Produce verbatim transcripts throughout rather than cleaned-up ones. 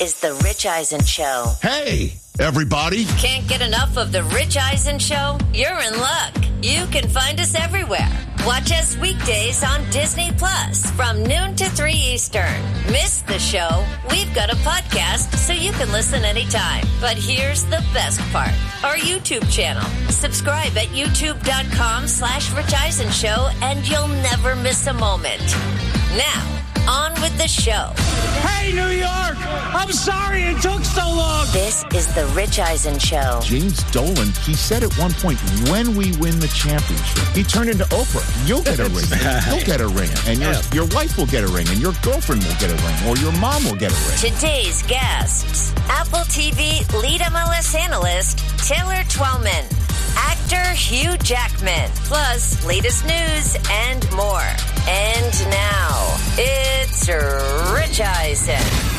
is The Rich Eisen Show. Hey, everybody. Can't get enough of The Rich Eisen Show? You're in luck. You can find us everywhere. Watch us weekdays on Disney Plus from noon to three Eastern. Miss the show? We've got a podcast so you can listen anytime. But here's the best part. Our YouTube channel. Subscribe at youtube.com slash Rich Eisen Show and you'll never miss a moment. Now, on with the show. Hey, New York! I'm sorry it took so long. This is The Rich Eisen Show. James Dolan, he said at one point, when we win the championship, he turned into Oprah. You'll get a ring. You'll get a ring. And your, your wife will get a ring. And your girlfriend will get a ring. Or your mom will get a ring. Today's guests. Apple T V lead M L S analyst, Taylor Twellman. Actor Hugh Jackman, plus latest news and more. And now, it's Rich Eisen.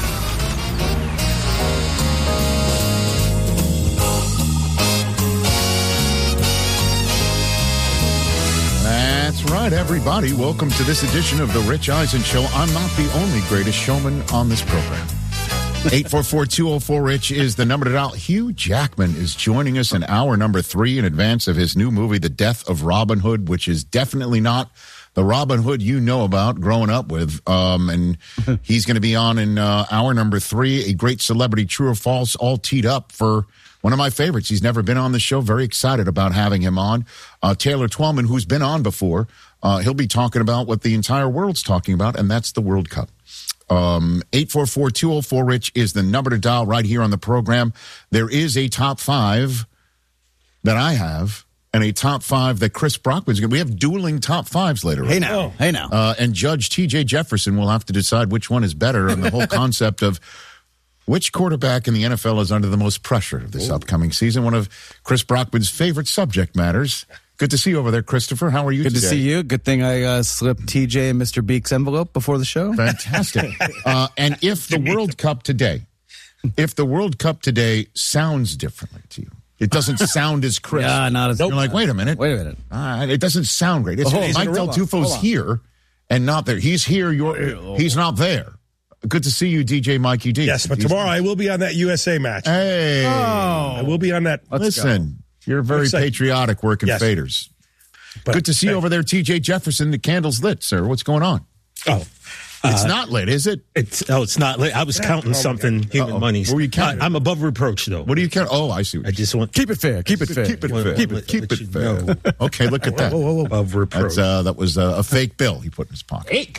That's right, everybody. Welcome to this edition of The Rich Eisen Show. I'm not the only greatest showman on this program. eight four four, two oh four, RICH is the number to dial. Hugh Jackman is joining us in hour number three in advance of his new movie, The Death of Robin Hood, which is definitely not the Robin Hood you know about growing up with. Um, and he's going to be on in uh, hour number three, a great celebrity, true or false, all teed up for one of my favorites. He's never been on the show. Very excited about having him on. Uh, Taylor Twellman, who's been on before, uh, he'll be talking about what the entire world's talking about, and that's the World Cup. Um, eight four four, two oh four, RICH is the number to dial right here on the program. There is a top five that I have and a top five that Chris Brockman's going to. We have dueling top fives later. Hey on. now, hey now. Uh, and Judge T J Jefferson will have to decide which one is better on the whole concept of which quarterback in the N F L is under the most pressure this Ooh. upcoming season. One of Chris Brockman's favorite subject matters. Good to see you over there, Christopher. How are you Good today? to see you. Good thing I uh, slipped T J and Mister Beek's envelope before the show. Fantastic. uh, and if the World Cup today, if the World Cup today sounds differently to you, it doesn't sound as crisp. Yeah, not as. You're like, wait a minute. Wait a minute. Uh, it doesn't sound great. It's, Oh, Mike Del Tufo's here and not there. He's here. You're. He's not there. Good to see you, D J Mikey D. Yes, but He's tomorrow I will be on that U S A match. Hey. Oh. I will be on that. Let's Listen, go. you're very patriotic working Yes. faders. But, Good to see you hey. over there, T J Jefferson. The candle's lit, sir. What's going on? Oh, It's uh, not lit, is it? it's oh, it's not. Lit. I was counting Oh, something. Human Uh-oh. monies. What were you counting? I, I'm above reproach, though. What do you count? Oh, I see. What I just want Keep it fair. Keep it fair. Keep it Well, fair. keep Keep it- it, keep let it you fair. know. Okay, look at that. Whoa, whoa, whoa. above reproach. That's, uh, that was uh, a fake bill he put in his pocket.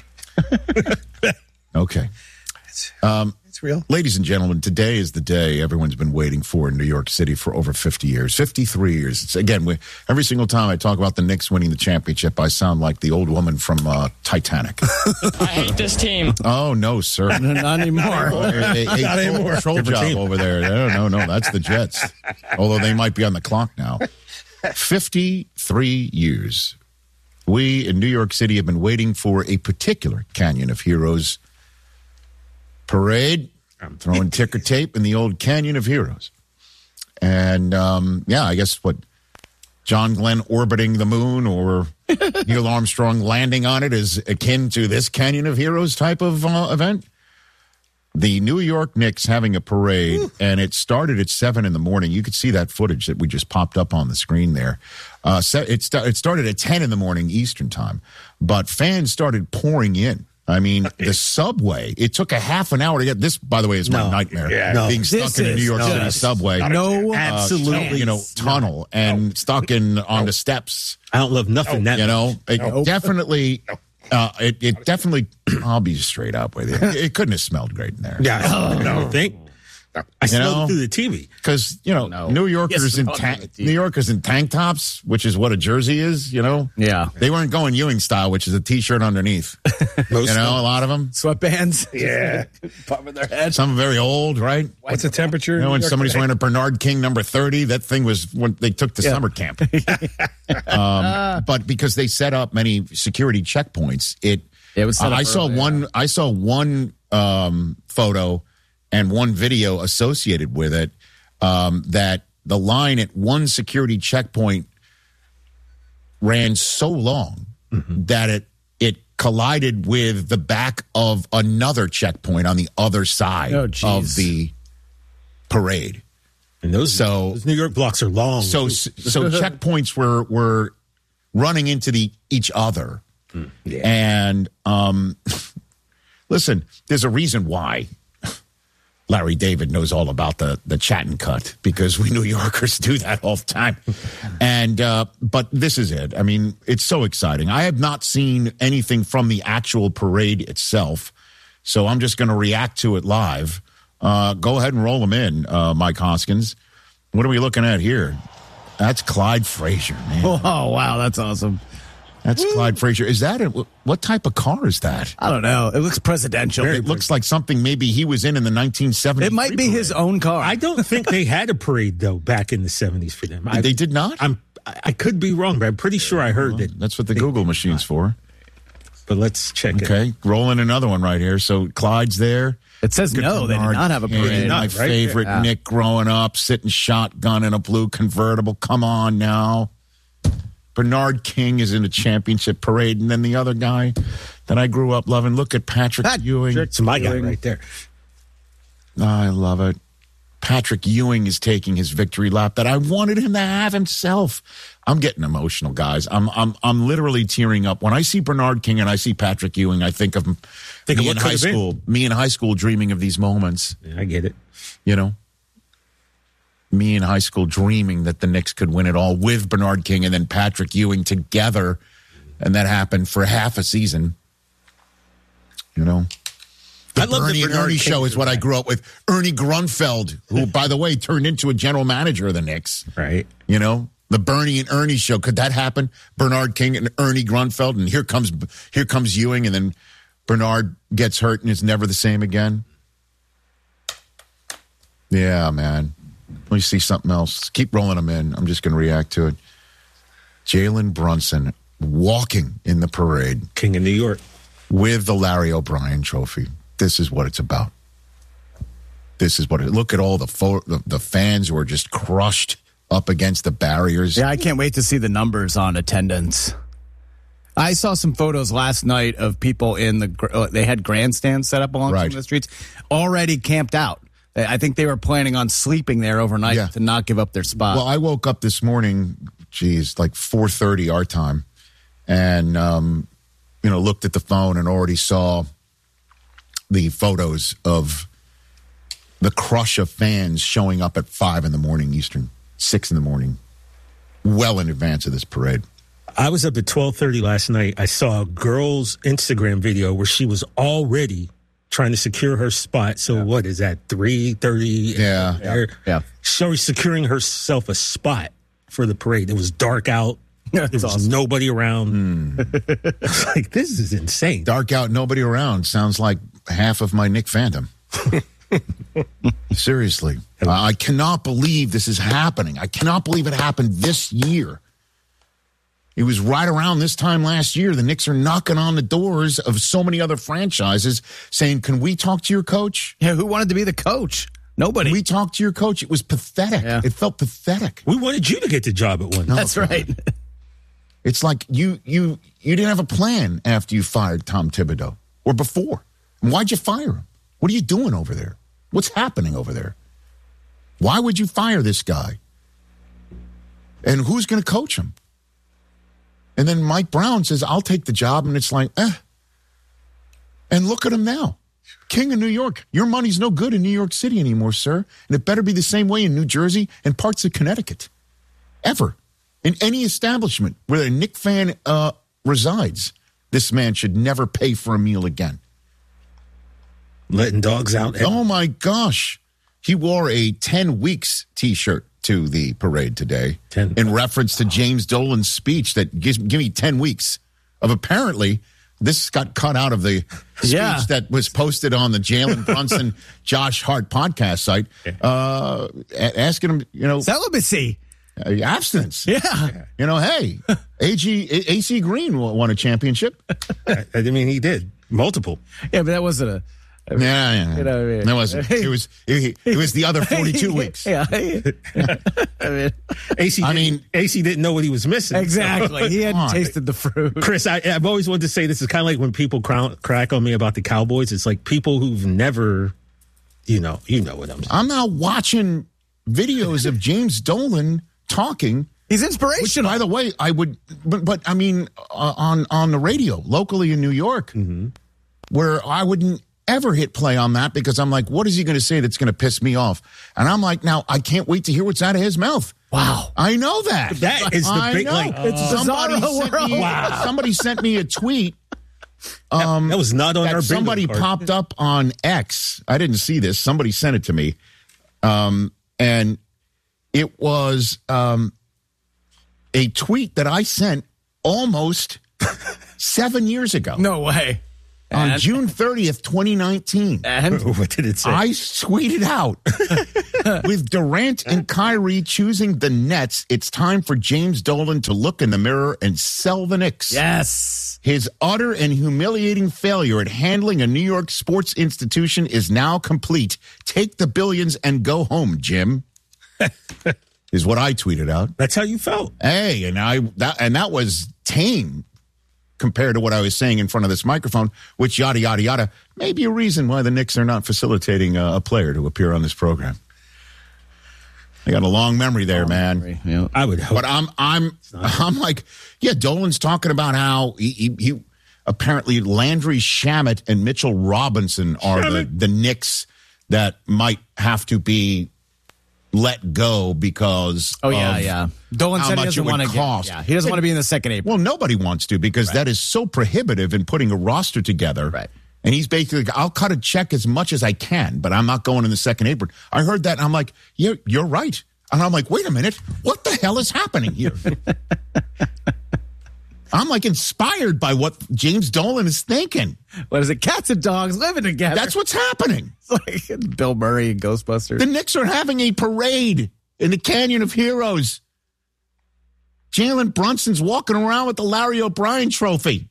Okay. Um, It's real. ladies and gentlemen, today is the day everyone's been waiting for in New York City for over fifty years, fifty-three years. It's, again, we, every single time I talk about the Knicks winning the championship, I sound like the old woman from uh, Titanic. I hate this team. Oh, no, sir. Not anymore. Oh, a, a, a Not anymore. Control Different job team. over there. No, no, no, that's the Jets. Although they might be on the clock now. fifty-three years. We in New York City have been waiting for a particular Canyon of Heroes parade. I'm throwing ticker tape in the old Canyon of Heroes. And, um, yeah, I guess what John Glenn orbiting the moon or Neil Armstrong landing on it is akin to this Canyon of Heroes type of uh, event. The New York Knicks having a parade, Ooh. and it started at seven in the morning. You could see that footage that we just popped up on the screen there. Uh, it, st- it started at ten in the morning Eastern time, but fans started pouring in. I mean, the subway, it took a half an hour to get this, by the way, is my No. nightmare. Yeah. No. Being stuck This in a New is- York no. City subway. No, uh, absolutely. you know, tunnel and stuck in on the steps. I don't love nothing that You know, it No. definitely, uh, it, it definitely, I'll be straight up with you. It couldn't have smelled great in there. Yeah, I don't think. I smelled know? it through the T V. Because, you know, No. New Yorkers Yes, in no, ta- no, no. New Yorkers in tank tops, which is what a jersey is, you know? Yeah. They weren't going Ewing style, which is a T-shirt underneath. Most You know, a lot of them. Sweatbands. Yeah. Pumping their head. Some very old, right? What's the temperature? You in know, New when York somebody's today? wearing a Bernard King number thirty, that thing was when they took to Yeah. summer camp. um, but because they set up many security checkpoints, it. It was set uh, up I saw early, one. yeah. I saw one um, photo and one video associated with it. Um, that the line at one security checkpoint ran so long mm-hmm. that it it collided with the back of another checkpoint on the other side Oh, of geez. the parade. And those, So- those New York blocks are long. So so checkpoints were were running into the each other. yeah. And um, listen, there's a reason why Larry David knows all about the the chat and cut, because we New Yorkers do that all the time. And uh, but this is it. I mean, it's so exciting. I have not seen anything from the actual parade itself, so I'm just going to react to it live. Uh, go ahead and roll them in, uh, Mike Hoskins. What are we looking at here? That's Clyde Frazier, man. Oh, wow. That's awesome. That's Clyde Frazier. Is that a, what type of car is that? I don't know. It looks presidential. It looks like something maybe he was in in the nineteen seventies. It might be his own car. I don't think they had a parade though back in the seventies for them. I, They did not? I'm. I I could be wrong, but I'm pretty sure I heard that. That's what the they Google did machine's not. for. But let's check it. Okay, rolling another one right here. So Clyde's there. It says no, they did not have a King, parade. My Not, right? favorite Yeah. Nick growing up, sitting shotgun in a blue convertible. Come on now. Bernard King is in a championship parade. And then the other guy that I grew up loving. Look at Patrick Pat- Ewing. It's my guy Ewing. right there. Oh, I love it. Patrick Ewing is taking his victory lap that I wanted him to have himself. I'm getting emotional, guys. I'm I'm I'm literally tearing up when I see Bernard King and I see Patrick Ewing. I think of Think of me what in high could have been. school. Me in high school, dreaming of these moments. Yeah, I get it. You know, me in high school, dreaming that the Knicks could win it all with Bernard King and then Patrick Ewing together, and that happened for half a season. You know. The I love the Bernie and Bernard Ernie King show is what I guy. grew up with. Ernie Grunfeld, who, by the way, turned into a general manager of the Knicks. Right. You know, the Bernie and Ernie show. Could that happen? Bernard King and Ernie Grunfeld, and here comes here comes Ewing, and then Bernard gets hurt and is never the same again. Yeah, man. Let me see something else. Keep rolling them in. I'm just going to react to it. Jalen Brunson walking in the parade King of New York. with the Larry O'Brien Trophy. This is what it's about. This is what it. Look at all the fo- the, the fans who are just crushed up against the barriers. Yeah, I can't wait to see the numbers on attendance. I saw some photos last night of people in the, gr- uh, they had grandstands set up along Right. some of the streets, already camped out. I think they were planning on sleeping there overnight Yeah. to not give up their spot. Well, I woke up this morning, geez, like four thirty our time, and um, you know, looked at the phone and already saw the photos of the crush of fans showing up at five in the morning Eastern, six in the morning, well in advance of this parade. I was up at twelve thirty last night. I saw a girl's Instagram video where she was already trying to secure her spot. So Yeah. what is that, three thirty? Yeah. Yeah. Yeah. So she's securing herself a spot for the parade. It was dark out. There That's was awesome. nobody around. I was like, this is insane. Dark out, nobody around. Sounds like half of my Nick fandom. Seriously. I I cannot believe this is happening. I cannot believe it happened this year. It was right around this time last year. The Knicks are knocking on the doors of so many other franchises saying, can we talk to your coach? yeah, who wanted to be the coach? Nobody. Can we talk to your coach? It was pathetic. Yeah. It felt pathetic. We wanted you to get the job at one. That's right. It's like you you you didn't have a plan after you fired Tom Thibodeau or before. And why'd you fire him? What are you doing over there? What's happening over there? Why would you fire this guy? And who's going to coach him? And then Mike Brown says, I'll take the job. And it's like, eh. And look at him now. King of New York. Your money's no good in New York City anymore, sir. And it better be the same way in New Jersey and parts of Connecticut. Ever. In any establishment where a Knick fan uh, resides, this man should never pay for a meal again. Letting dogs out. Oh, my gosh. He wore a ten weeks T-shirt to the parade today ten. in reference to James Dolan's speech that gives give me ten weeks of apparently this got cut out of the speech Yeah. that was posted on the Jalen Brunson Josh Hart podcast site, uh, a- asking him, you know, Celibacy. uh, abstinence. Yeah. You know, hey, A G A C Green won a championship. I, I mean, he did multiple. Yeah, but that wasn't a Yeah, yeah. You know what I mean? That wasn't. It was. It, it was the other forty-two weeks. Yeah. I mean, A C. I I mean- mean, A C didn't know what he was missing. exactly. He hadn't on. tasted the fruit. Chris, I, I've always wanted to say this is kind of like when people crown, crack on me about the Cowboys. It's like people who've never, you know, you know what I'm saying. I'm now watching videos of James Dolan talking. He's Which, inspirational. by the way, I would, but, but I mean, uh, on on the radio locally in New York, Mm-hmm. where I wouldn't ever hit play on that because I'm like, what is he going to say that's going to piss me off? And I'm like, now I can't wait to hear what's out of his mouth. Wow. I know that. That is the I big, know. like, It's a somebody bizarro sent world. me, Wow. somebody sent me a tweet. Um, that was not on that our bingo somebody card. popped up on X. I didn't see this. Somebody sent it to me, um, and it was um, a tweet that I sent almost seven years ago. No way. on And- June thirtieth, twenty nineteen. And What did it say? I tweeted out with Durant and Kyrie choosing the Nets. It's time for James Dolan to look in the mirror and sell the Knicks. yes. His utter and humiliating failure at handling a New York sports institution is now complete. Take the billions and go home, Jim. Is what I tweeted out. That's how you felt. Hey, and I that and that was tame compared to what I was saying in front of this microphone, which yada yada yada may be a reason why the Knicks are not facilitating a, a player to appear on this program. I got a long memory there, man. Yeah. I would hope. But I'm I'm I'm like, yeah, Dolan's talking about how he, he, he apparently Landry Shamet and Mitchell Robinson are the, the Knicks that might have to be let go because Oh yeah, of yeah. Dolan how said he much it doesn't would want to cost. Yeah, he doesn't want to be in the second April. Well, nobody wants to because that is so prohibitive in putting a roster together. Right. And he's basically, I'll cut a check as much as I can, but I'm not going in the second apron. I heard that, and I'm like, yeah, you're right. And I'm like, wait a minute, what the hell is happening here? I'm like inspired by what James Dolan is thinking. What is it? Cats and dogs living together. That's what's happening. It's like Bill Murray and Ghostbusters. The Knicks are having a parade in the Canyon of Heroes. Jalen Brunson's walking around with the Larry O'Brien trophy.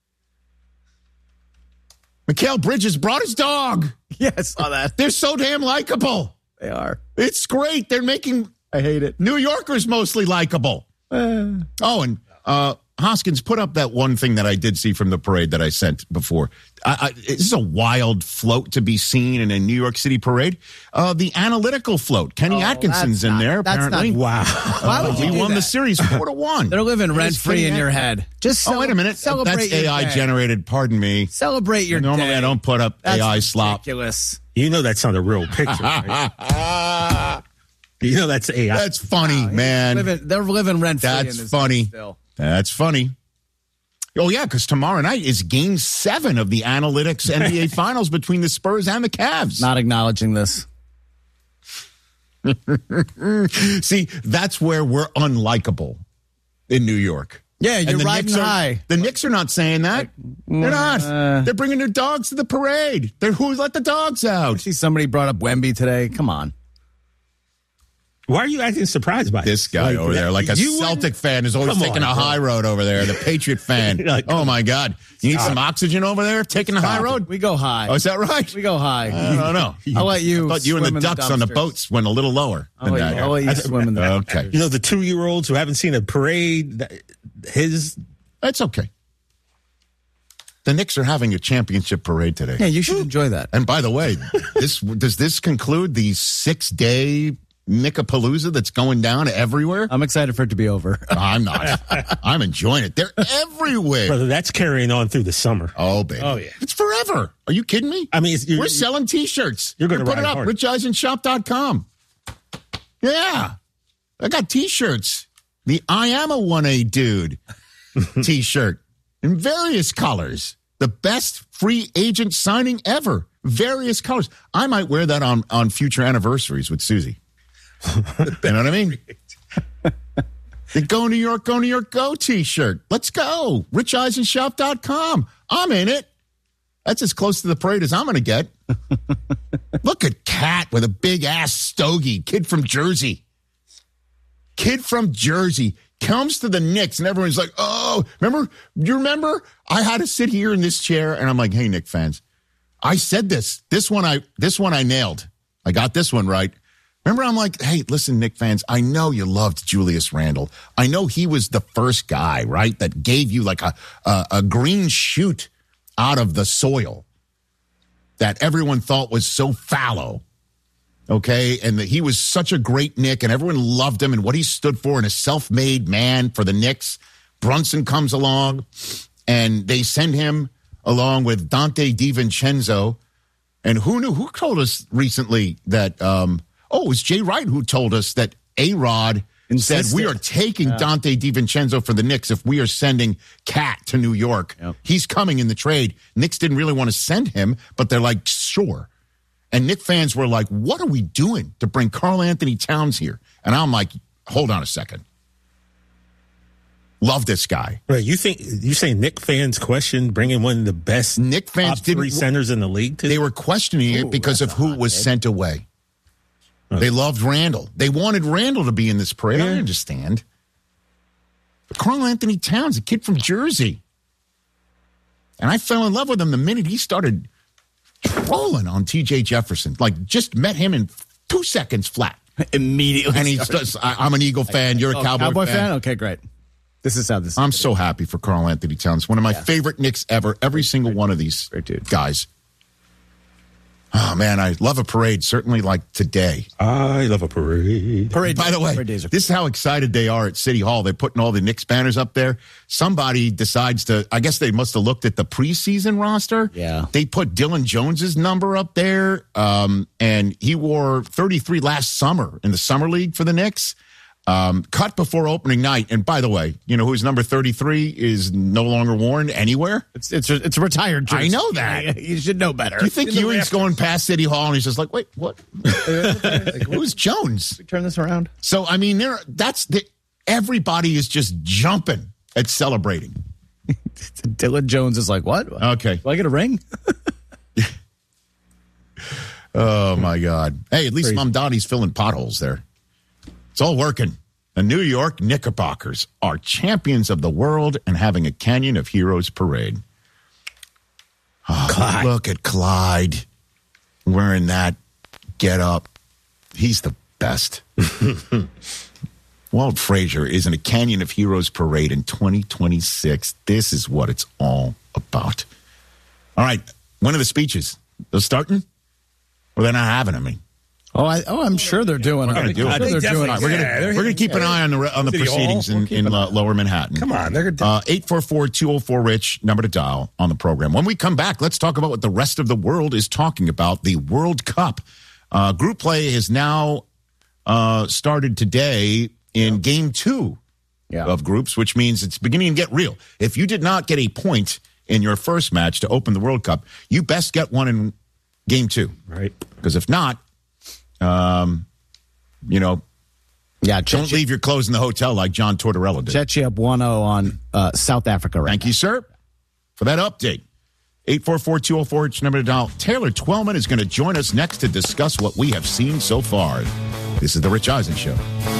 Mikal Bridges brought his dog. Yeah, I saw that. They're so damn likable. They are. It's great. They're making I hate it. New Yorkers mostly likable. Oh, and uh, Hoskins, put up that one thing that I did see from the parade that I sent before. I, I, this is a wild float to be seen in a New York City parade. Uh, the analytical float. Kenny Oh, Atkinson's that's in not- there, that's apparently. not- Wow. Why would you we do won that? the series four to one. They're living rent There's free Kenny in your At- head. Just Oh, wait a minute. Celebrate That's your A I day. generated. Pardon me. Celebrate your Normally day. I don't put up That's A I slop. ridiculous. You know that's not a real picture, right? You know that's A I. That's funny, man. Living, they're living rent free. That's in this funny. Still. That's funny. Oh, yeah, because tomorrow night is game seven of the Analytics N B A Finals between the Spurs and the Cavs. Not acknowledging this. See, that's where we're unlikable in New York. Yeah, you're And the riding Knicks are- high. The Knicks are not saying that. They're not. uh, They're bringing their dogs to the parade. They're who let the dogs out. See, somebody brought up Wemby today. Come on. Why are you acting surprised by This guy Like, over there, like a you Celtic wouldn't- fan, is always Come taking on, a bro. high road over there. The Patriot fan. Like, oh, my God. You need some oxygen over there, taking the high road? We go high. Oh, is that right? We go high. I don't know. I'll let you. I thought you and swim the in ducks on the dumpsters. boats went a little lower I'll than let, that. you, I'll let you swim in the Okay. You know, the two year olds who haven't seen a parade, that- his. That's okay. The Knicks are having a championship parade today. Yeah, you should enjoy that. And by the way, this does this conclude the six-day Knickapalooza that's going down everywhere? I'm excited for it to be over. I'm not. I'm enjoying it. They're everywhere. Brother, that's carrying on through the summer. Oh, baby. Oh, yeah. It's forever. Are you kidding me? I mean, it's, you're, We're selling T-shirts. You're gonna put it ride up. hard. rich eisen shop dot com. Yeah. I got T-shirts. The I Am a one A Dude T-shirt in various colors. The best free agent signing ever. Various colors. I might wear that on, on future anniversaries with Susie. You know what I mean? The Go New York, Go New York, Go T-shirt. Let's go. rich eisen shop dot com. I'm in it. That's as close to the parade as I'm going to get. Look at Cat with a big ass stogie. Kid from Jersey. Kid from Jersey comes to the Knicks and everyone's like, oh, remember? You remember? I had to sit here in this chair and I'm like, hey, Knick fans, I said this. This one I this one I nailed. I got this one right. Remember, I'm like, hey, listen, Knick fans, I know you loved Julius Randle. I know he was the first guy, right, that gave you like a, a, a green shoot out of the soil that everyone thought was so fallow, okay? And that he was such a great Knick, and everyone loved him and what he stood for, and a self-made man for the Knicks. Brunson comes along, and they send him along with Dante DiVincenzo. And who knew? Who told us recently that... Um, Oh, it was Jay Wright who told us that A-Rod said we are taking yeah. Dante DiVincenzo for the Knicks if we are sending Cat to New York. Yep. He's coming in the trade. Knicks didn't really want to send him, but they're like, sure. And Knick fans were like, what are we doing to bring Karl Anthony Towns here? And I'm like, hold on a second. Love this guy. Right, you think you say Knick fans question bringing one of the best Knick fans top three centers in the league? To they were questioning Ooh, it because of who was head. sent away. They loved Randall. They wanted Randall to be in this parade. Yeah. I understand. But Karl Anthony Towns, a kid from Jersey. And I fell in love with him the minute he started trolling on T J Jefferson. Like, just met him in two seconds flat. Immediately. And he's just, I, I'm an Eagle fan. You're a oh, Cowboy, Cowboy fan. fan. Okay, great. This is how this is. I'm so happy for Karl Anthony Towns. One of my yeah. favorite Knicks ever. Every single one of these guys. Oh, man, I love a parade, certainly like today. I love a parade. Parade. By the way, this is how excited they are at City Hall. They're putting all the Knicks banners up there. Somebody decides to, I guess they must have looked at the preseason roster. Yeah. They put Dylan Jones's number up there, um, and he wore thirty-three last summer in the Summer League for the Knicks. Um, cut before opening night. And by the way, you know whose number thirty-three is no longer worn anywhere? It's it's it's a retired jersey. I know that. You should know better. Do you think Ewing's going past City Hall and he's just like, wait, what? Like, who's Jones? Turn this around. So, I mean, there. that's the everybody is just jumping at celebrating. Dylan Jones is like, what? Okay. Do I get a ring? Oh, my God. Hey, at least Mamdani's filling potholes there. It's all working. The New York Knickerbockers are champions of the world and having a Canyon of Heroes parade. Oh, look at Clyde wearing that get up. He's the best. Walt Frazier is in a Canyon of Heroes parade in twenty twenty-six. This is what it's all about. All right. When are the speeches? They're starting? Or they're not having them? I mean. Oh, I, oh, I'm sure they're doing it. We're going to do it. They're doing it. We're going we're to keep an eye on the on the City proceedings Hall. in, in uh, Lower Manhattan. Come on, they're uh, eight four four, two oh four, RICH, number to dial on the program. When we come back, let's talk about what the rest of the world is talking about, the World Cup. Uh, group play has now uh, started today in game two yeah. of groups, which means it's beginning to get real. If you did not get a point in your first match to open the World Cup, you best get one in game two. Right. Because if not, Um, you know, yeah, don't Chechi, leave your clothes in the hotel like John Tortorella did. Chechi up one oh on uh, South Africa right Thank now. you, sir, for that update. eight four four, two oh four, it's number to dial. Taylor Twellman is going to join us next to discuss what we have seen so far. This is the Rich Eisen Show.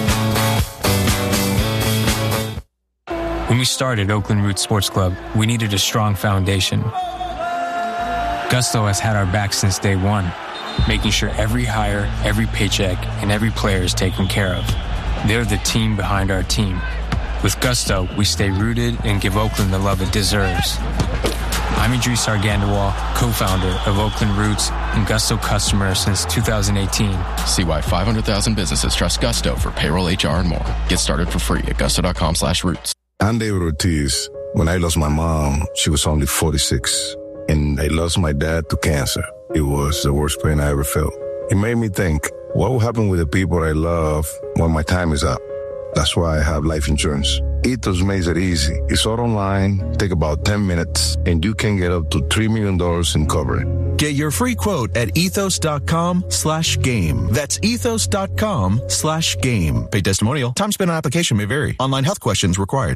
When we started Oakland Roots Sports Club, we needed a strong foundation. Gusto has had our back since day one, making sure every hire, every paycheck, and every player is taken care of. They're the team behind our team. With Gusto, we stay rooted and give Oakland the love it deserves. I'm Idris Argandawal, co-founder of Oakland Roots and Gusto customer since two thousand eighteen. See why five hundred thousand businesses trust Gusto for payroll, H R, and more. Get started for free at gusto.com slash roots. I'm David Ortiz. When I lost my mom, she was only forty-six, and I lost my dad to cancer. It was the worst pain I ever felt. It made me think, what will happen with the people I love when my time is up? That's why I have life insurance. Ethos makes it easy. It's all online, take about ten minutes, and you can get up to three million dollars in coverage. Get your free quote at ethos.com slash game. That's ethos.com slash game. Paid testimonial. Time spent on application may vary. Online health questions required.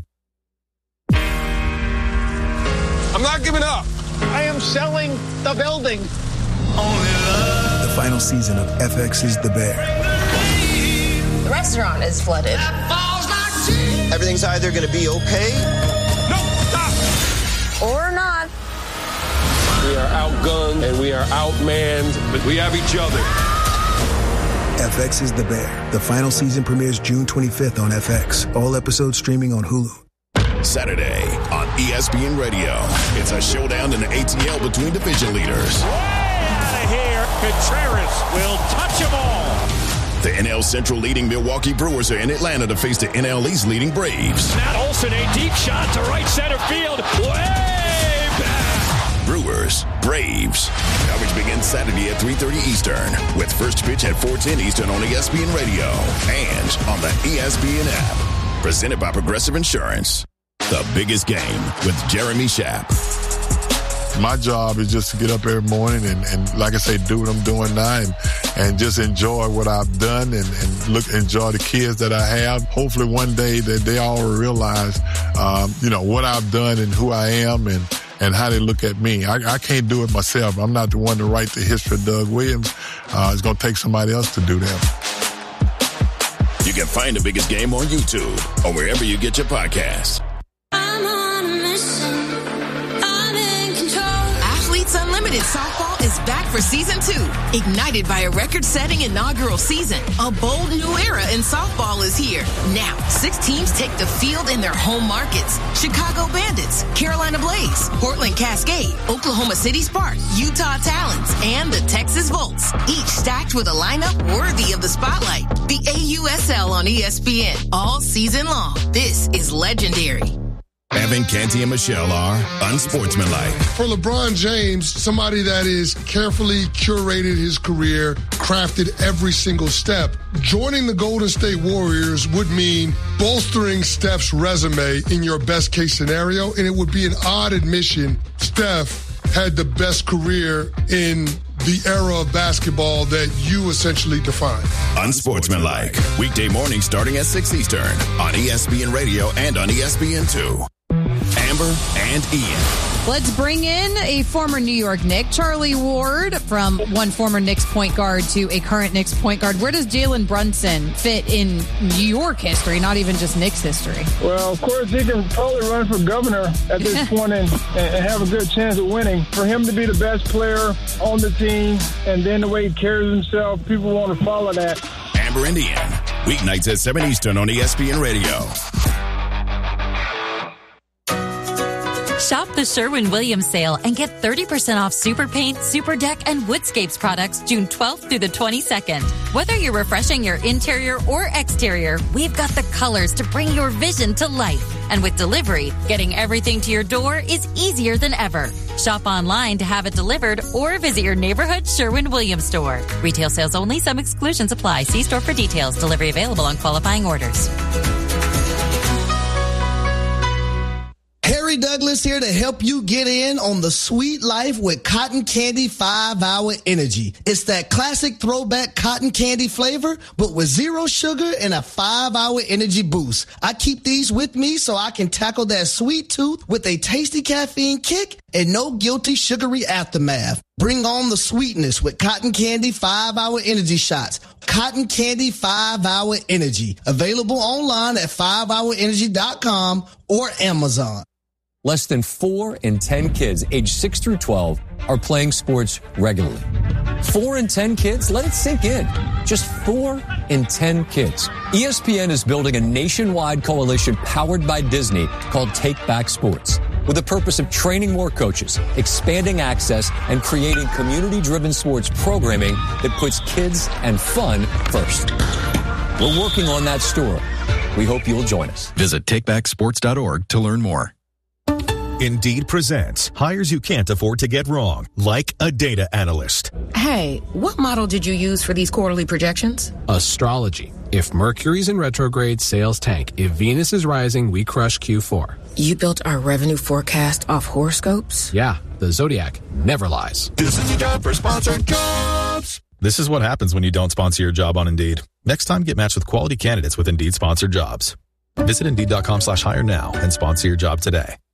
I'm not giving up. I am selling the building. The final season of F X's The Bear. The restaurant is flooded. Everything's either going to be okay, no, stop, or not. We are out outgunned and we are outmanned, but we have each other. F X is The Bear. The final season premieres June twenty-fifth on F X. All episodes streaming on Hulu. Saturday on E S P N Radio. It's a showdown in the A T L between division leaders. Way out of here. Contreras will touch them all. The N L Central leading Milwaukee Brewers are in Atlanta to face the N L East leading Braves. Matt Olson, a deep shot to right center field. Way back. Brewers, Braves. Coverage begins Saturday at three thirty Eastern with first pitch at four ten Eastern on E S P N Radio and on the E S P N app. Presented by Progressive Insurance. The biggest game with Jeremy Schaap. My job is just to get up every morning and, and like I say, do what I'm doing now and, and just enjoy what I've done and, and look, enjoy the kids that I have. Hopefully one day that they all realize, um, you know, what I've done and who I am and, and how they look at me. I, I can't do it myself. I'm not the one to write the history of Doug Williams. Uh, it's going to take somebody else to do that. You can find the biggest game on YouTube or wherever you get your podcasts. Unlimited Softball is back for season two. Ignited by a record-setting inaugural season, a bold new era in softball is here. Now, six teams take the field in their home markets. Chicago Bandits, Carolina Blaze, Portland Cascade, Oklahoma City Spark, Utah Talons, and the Texas Volts. Each stacked with a lineup worthy of the spotlight. The A U S L on E S P N all season long. This is legendary. Evan, Canty, and Michelle are unsportsmanlike. For LeBron James, somebody that is carefully curated his career, crafted every single step, joining the Golden State Warriors would mean bolstering Steph's resume in your best case scenario, and it would be an odd admission. Steph had the best career in the era of basketball that you essentially define. Unsportsmanlike. Weekday morning starting at six Eastern on E S P N Radio and on E S P N two. Amber and Ian. Let's bring in a former New York Knick, Charlie Ward, from one former Knicks point guard to a current Knicks point guard. Where does Jalen Brunson fit in New York history, not even just Knicks history? Well, of course, he can probably run for governor at this point and, and have a good chance of winning. For him to be the best player on the team and then the way he carries himself, people want to follow that. Amber and Ian, weeknights at seven Eastern on E S P N Radio. Shop the Sherwin-Williams sale and get thirty percent off Super Paint, Super Deck, and Woodscapes products June twelfth through the twenty-second. Whether you're refreshing your interior or exterior, we've got the colors to bring your vision to life. And with delivery, getting everything to your door is easier than ever. Shop online to have it delivered or visit your neighborhood Sherwin-Williams store. Retail sales only. Some exclusions apply. See store for details. Delivery available on qualifying orders. Harry Douglas here to help you get in on the sweet life with Cotton Candy five hour Energy. It's that classic throwback cotton candy flavor, but with zero sugar and a five hour energy boost. I keep these with me so I can tackle that sweet tooth with a tasty caffeine kick and no guilty sugary aftermath. Bring on the sweetness with Cotton Candy five hour Energy shots. Cotton Candy five hour Energy. Available online at five hour energy dot com or Amazon. Less than four in ten kids aged six through twelve are playing sports regularly. Four in ten kids? Let it sink in. Just four in ten kids. E S P N is building a nationwide coalition powered by Disney called Take Back Sports, with the purpose of training more coaches, expanding access, and creating community-driven sports programming that puts kids and fun first. We're working on that story. We hope you'll join us. Visit take back sports dot org to learn more. Indeed presents hires you can't afford to get wrong, like a data analyst. Hey, what model did you use for these quarterly projections? Astrology. If Mercury's in retrograde, sales tank. If Venus is rising, we crush Q four. You built our revenue forecast off horoscopes? Yeah, the Zodiac never lies. This is your job for sponsored jobs. This is what happens when you don't sponsor your job on Indeed. Next time, get matched with quality candidates with Indeed sponsored jobs. Visit Indeed dot com slash hire now and sponsor your job today.